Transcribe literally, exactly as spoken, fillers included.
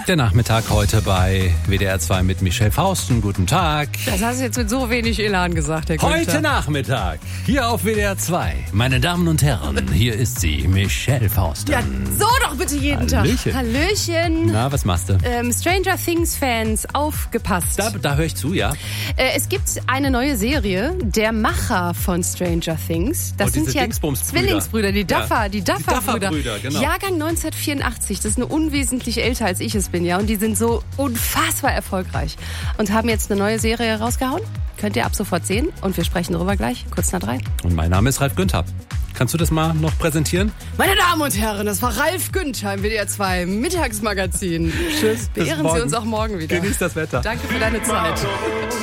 Der Nachmittag heute bei W D R zwei mit Michelle Fausten. Guten Tag. Das hast du jetzt mit so wenig Elan gesagt, Herr Günther. Heute Nachmittag, hier auf W D R zwei. Meine Damen und Herren, hier ist sie, Michelle Fausten. Ja, so doch bitte jeden Hallöchen. Tag. Hallöchen. Na, was machst du? Ähm, Stranger Things Fans, aufgepasst. Da, da höre ich zu, ja. Äh, es gibt eine neue Serie, der Macher von Stranger Things. Das Oh, diese sind ja Dingsbums-Brüder. Zwillingsbrüder, die Ja. Duffer, die Duffer-Brüder. Duffer-Brüder, genau. Jahrgang neunzehnhundertvierundachtzig, das ist nur unwesentlich älter als ich es bin, ja. Und die sind so unfassbar erfolgreich und haben jetzt eine neue Serie rausgehauen. Könnt ihr ab sofort sehen und wir sprechen darüber gleich, kurz nach drei. Und mein Name ist Ralf Günther. Kannst du das mal noch präsentieren? Meine Damen und Herren, das war Ralf Günther im W D R zwei Mittagsmagazin. Tschüss. bis Beehren morgen. Sie uns auch morgen wieder. Genießt das Wetter. Danke für deine Zeit.